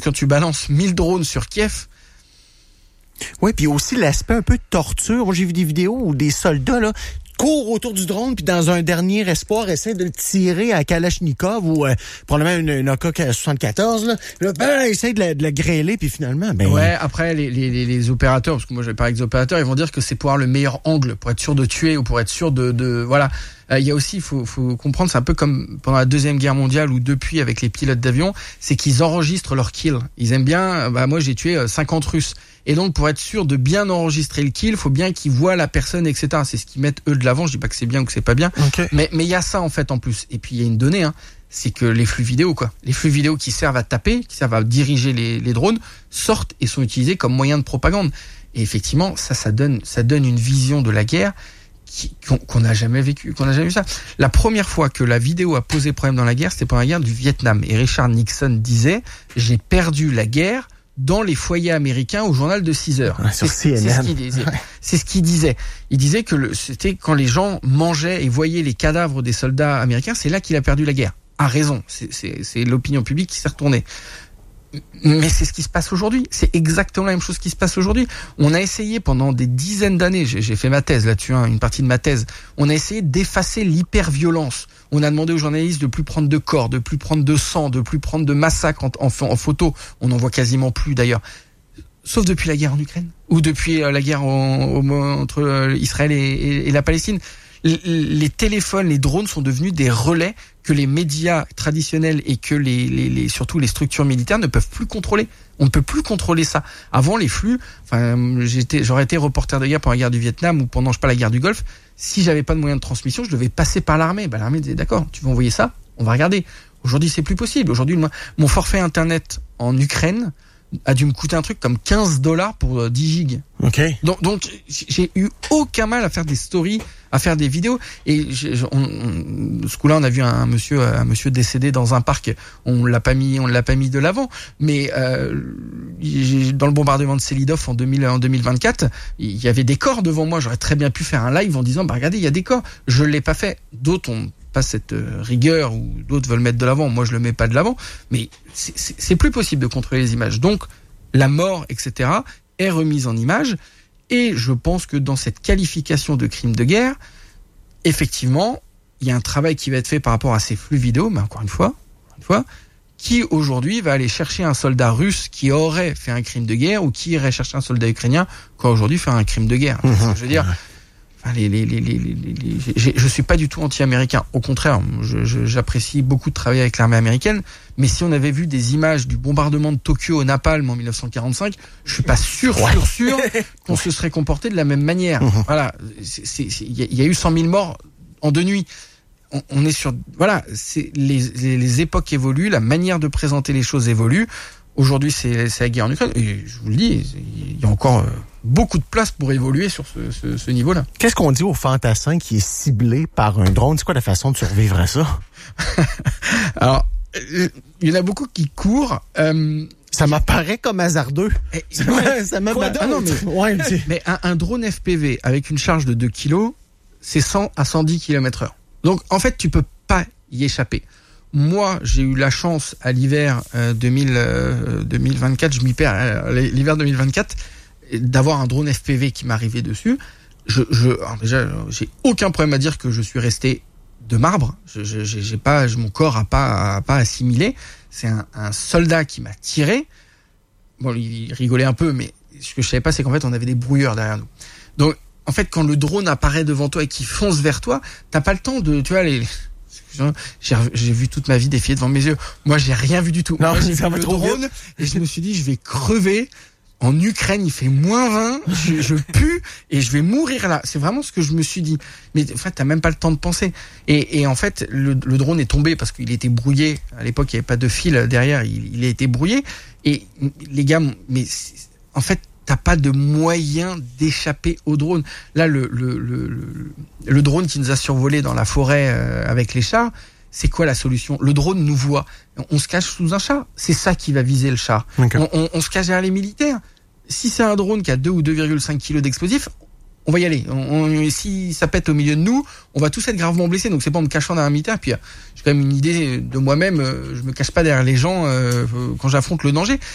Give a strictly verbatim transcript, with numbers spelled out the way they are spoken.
quand tu balances mille drones sur Kiev. Oui, puis aussi l'aspect un peu de torture. Moi, j'ai vu des vidéos où des soldats, là, courent autour du drone, puis dans un dernier espoir, essaient de le tirer à Kalachnikov ou euh, probablement une, une A K soixante-quatorze, là. Là ben, essaient de la, de la grêler, puis finalement, ben... Ouais, après, les, les, les, les opérateurs, parce que moi, j'ai parlé avec des opérateurs, ils vont dire que c'est pour avoir le meilleur angle, pour être sûr de tuer ou pour être sûr de... de voilà. Il y a aussi, il faut, faut comprendre, c'est un peu comme pendant la Deuxième Guerre mondiale ou depuis avec les pilotes d'avion, c'est qu'ils enregistrent leurs kills. Ils aiment bien, bah moi j'ai tué cinquante Russes. Et donc pour être sûr de bien enregistrer le kill, il faut bien qu'ils voient la personne, et cetera. C'est ce qu'ils mettent eux de l'avant. Je dis pas que c'est bien ou que c'est pas bien, okay. mais mais il y a ça en fait en plus. Et puis il y a une donnée, hein, c'est que les flux vidéo quoi, les flux vidéo qui servent à taper, qui servent à diriger les, les drones, sortent et sont utilisés comme moyen de propagande. Et effectivement, ça, ça donne, ça donne une vision de la guerre qu'on n'a jamais vécu, qu'on n'a jamais vu ça. La première fois que la vidéo a posé problème dans la guerre, c'était pendant la guerre du Vietnam. Et Richard Nixon disait, j'ai perdu la guerre dans les foyers américains au journal de six heures. Ouais, sur C N N. C'est ce qu'il disait. C'est ce qu'il disait. Il disait que le, c'était quand les gens mangeaient et voyaient les cadavres des soldats américains, c'est là qu'il a perdu la guerre. A raison. C'est, c'est, c'est l'opinion publique qui s'est retournée. Mais c'est ce qui se passe aujourd'hui. C'est exactement la même chose qui se passe aujourd'hui. On a essayé pendant des dizaines d'années, j'ai, j'ai fait ma thèse là-dessus, hein, une partie de ma thèse, on a essayé d'effacer l'hyperviolence. On a demandé aux journalistes de plus prendre de corps, de plus prendre de sang, de plus prendre de massacres en, en, en photo. On n'en voit quasiment plus d'ailleurs. Sauf depuis la guerre en Ukraine. Ou depuis euh, la guerre en, en, entre euh, Israël et, et, et la Palestine. Les téléphones, les drones sont devenus des relais que les médias traditionnels et que les, les, les surtout les structures militaires ne peuvent plus contrôler. On ne peut plus contrôler ça. Avant, les flux, enfin, j'étais, j'aurais été reporter de guerre pendant la guerre du Vietnam ou pendant, je sais pas, la guerre du Golfe. Si j'avais pas de moyen de transmission, je devais passer par l'armée. Bah, l'armée disait, d'accord, tu veux envoyer ça? On va regarder. Aujourd'hui, c'est plus possible. Aujourd'hui, mon forfait internet en Ukraine a dû me coûter un truc comme quinze dollars pour dix gigs. Ok. Donc, donc, j'ai eu aucun mal à faire des stories, à faire des vidéos. Et on, on, ce coup-là, on a vu un, un monsieur, un monsieur décédé dans un parc. On l'a pas mis, on l'a pas mis de l'avant. Mais euh, dans le bombardement de Selidov en deux mille, en deux mille vingt-quatre, il y avait des corps devant moi. J'aurais très bien pu faire un live en disant, bah regardez, il y a des corps. Je l'ai pas fait. D'autres ont pas cette rigueur ou d'autres veulent mettre de l'avant. Moi, je le mets pas de l'avant. Mais c'est, c'est, c'est plus possible de contrôler les images. Donc, la mort, et cetera, est remise en image. Et je pense que dans cette qualification de crime de guerre, effectivement, il y a un travail qui va être fait par rapport à ces flux vidéo, mais encore une fois, une fois, qui aujourd'hui va aller chercher un soldat russe qui aurait fait un crime de guerre ou qui irait chercher un soldat ukrainien qui a aujourd'hui fait un crime de guerre. Mmh, je veux dire, enfin, les, les, les, les, les, les, je suis pas du tout anti-américain. Au contraire, je, je, j'apprécie beaucoup de travailler avec l'armée américaine. Mais si on avait vu des images du bombardement de Tokyo au napalm en dix-neuf cent quarante-cinq, je suis pas sûr, ouais. sûr, sûr qu'on se serait comporté de la même manière. Mmh. Voilà, il y, y a eu cent mille morts en deux nuits. On, on est sur, voilà, c'est les, les, les époques évoluent, la manière de présenter les choses évolue. Aujourd'hui, c'est, c'est la guerre en Ukraine. Et je vous le dis, il y a encore euh, beaucoup de place pour évoluer sur ce, ce, ce niveau-là. Qu'est-ce qu'on dit au fantassin qui est ciblé par un drone? C'est quoi la façon de survivre à ça? Alors, il y en a beaucoup qui courent. Euh, ça m'apparaît comme hasardeux. Et, ouais, ça m'apparaît. Ah non, mais, ouais, mais un, un drone F P V avec une charge de deux kilos, c'est cent à cent dix kilomètres heure. Donc, en fait, tu peux pas y échapper. Moi, j'ai eu la chance à l'hiver euh, deux mille, euh, deux mille vingt-quatre, je m'y perds, euh, l'hiver deux mille vingt-quatre, d'avoir un drone F P V qui m'arrivait dessus. Je, je, alors déjà, j'ai aucun problème à dire que je suis resté de marbre. Je, je, j'ai pas, mon corps a pas, a pas assimilé. C'est un, un soldat qui m'a tiré. Bon, il rigolait un peu, mais ce que je savais pas, c'est qu'en fait, on avait des brouilleurs derrière nous. Donc, en fait, quand le drone apparaît devant toi et qu'il fonce vers toi, t'as pas le temps de, tu vois, les, j'ai, j'ai vu toute ma vie défiler devant mes yeux. Moi, j'ai rien vu du tout. Non, Moi, j'ai ça vu va le trop drone vite. Et je me suis dit, je vais crever. En Ukraine, il fait moins vingt, je, je pue et je vais mourir là. C'est vraiment ce que je me suis dit. Mais en fait, t'as même pas le temps de penser. Et, et en fait, le, le drone est tombé parce qu'il était brouillé. À l'époque, il n'y avait pas de fil derrière. Il, il a été brouillé. Et les gars, mais en fait, t'as pas de moyen d'échapper au drone. Là, le, le, le, le, le drone qui nous a survolé dans la forêt euh, avec les chars, c'est quoi la solution? Le drone nous voit. On se cache sous un char. C'est ça qui va viser le char. Okay. On, on, on se cache derrière les militaires. Si c'est un drone qui a deux ou deux virgule cinq kilos d'explosifs, on va y aller. On, on, si ça pète au milieu de nous, on va tous être gravement blessés. Donc c'est pas en me cachant derrière un militaire. Puis j'ai quand même une idée de moi-même. Je me cache pas derrière les gens euh, quand j'affronte le danger.